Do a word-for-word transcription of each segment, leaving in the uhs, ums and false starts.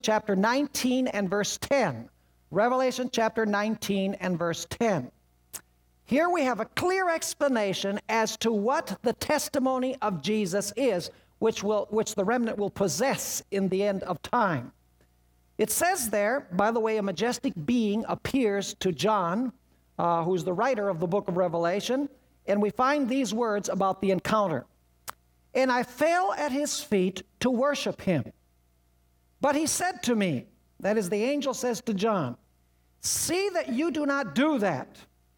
chapter nineteen and verse ten. Revelation chapter nineteen and verse ten. Here we have a clear explanation as to what the testimony of Jesus is, which will, which the remnant will possess in the end of time. It says there, by the way, a majestic being appears to John, uh, who's the writer of the book of Revelation, and we find these words about the encounter. And I fell at his feet to worship him. But he said to me, that is, the angel says to John, see that you do not do that.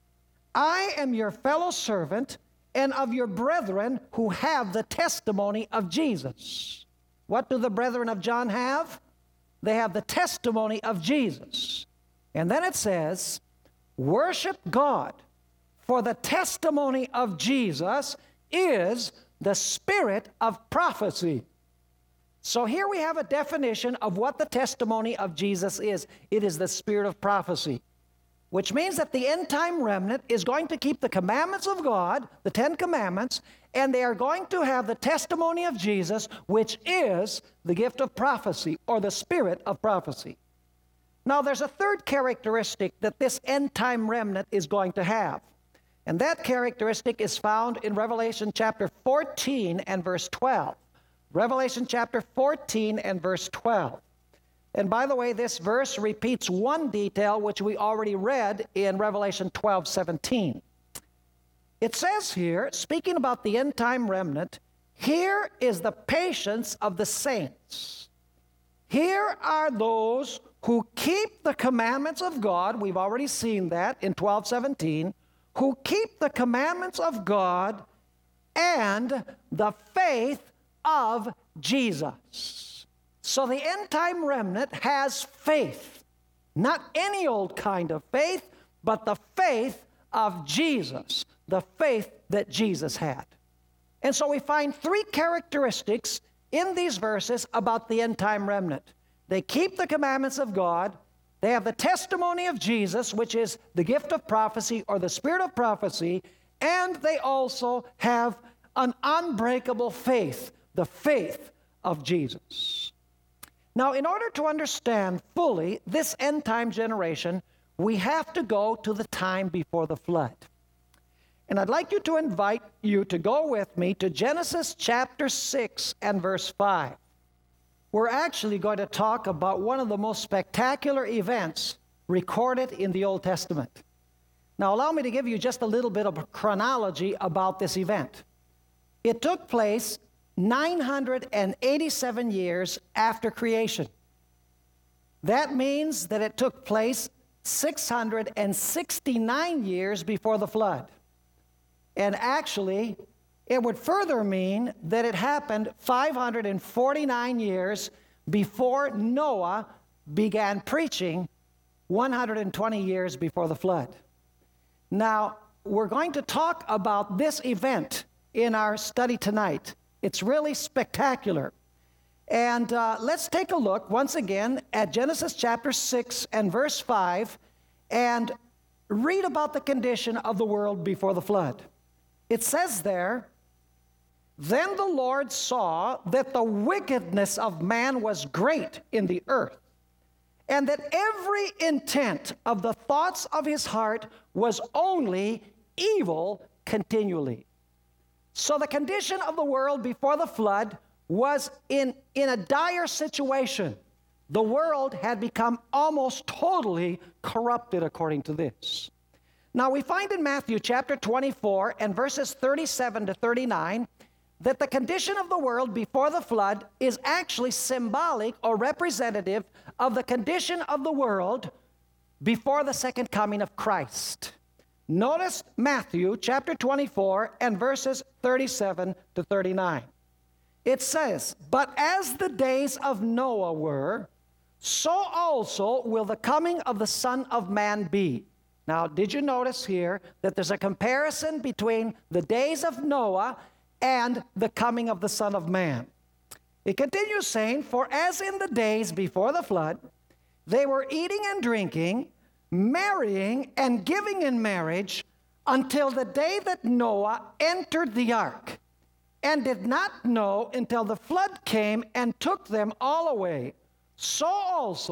I am your fellow servant and of your brethren who have the testimony of Jesus. What do the brethren of John have? They have the testimony of Jesus. And then it says, worship God, for the testimony of Jesus is the spirit of prophecy. So here we have a definition of what the testimony of Jesus is. It is the spirit of prophecy, which means that the end-time remnant is going to keep the commandments of God, the Ten Commandments, and they are going to have the testimony of Jesus, which is the gift of prophecy, or the spirit of prophecy. Now, there's a third characteristic that this end-time remnant is going to have, and that characteristic is found in Revelation chapter fourteen and verse twelve. Revelation chapter fourteen and verse twelve. And by the way, this verse repeats one detail which we already read in Revelation twelve seventeen. It says here, speaking about the end-time remnant, here is the patience of the saints. Here are those who keep the commandments of God. We've already seen that in twelve seventeen. Who keep the commandments of God and the faith of Jesus. So the end-time remnant has faith. Not any old kind of faith, but the faith of Jesus. The faith that Jesus had. And so we find three characteristics in these verses about the end-time remnant. They keep the commandments of God. They have the testimony of Jesus, which is the gift of prophecy or the spirit of prophecy. And they also have an unbreakable faith, the faith of Jesus. Now, in order to understand fully this end-time generation, we have to go to the time before the flood. And I'd like you to invite you to go with me to Genesis chapter six and verse five. We're actually going to talk about one of the most spectacular events recorded in the Old Testament. Now, allow me to give you just a little bit of a chronology about this event. It took place nine hundred eighty-seven years after creation. That means that it took place six hundred sixty-nine years before the flood. And actually, it would further mean that it happened five hundred forty-nine years before Noah began preaching, one hundred twenty years before the flood. Now, we're going to talk about this event in our study tonight. It's really spectacular. And uh, let's take a look once again at Genesis chapter six and verse five and read about the condition of the world before the flood. It says there, then the Lord saw that the wickedness of man was great in the earth, and that every intent of the thoughts of his heart was only evil continually. So the condition of the world before the flood was in, in a dire situation. The world had become almost totally corrupted according to this. Now we find in Matthew chapter twenty-four and verses thirty-seven to thirty-nine that the condition of the world before the flood is actually symbolic or representative of the condition of the world before the second coming of Christ. Notice Matthew chapter twenty-four and verses thirty-seven to thirty-nine. It says, but as the days of Noah were, so also will the coming of the Son of Man be. Now, did you notice here that there's a comparison between the days of Noah and the coming of the Son of Man? It continues saying, for as in the days before the flood, they were eating and drinking, marrying and giving in marriage until the day that Noah entered the ark, and did not know until the flood came and took them all away. so also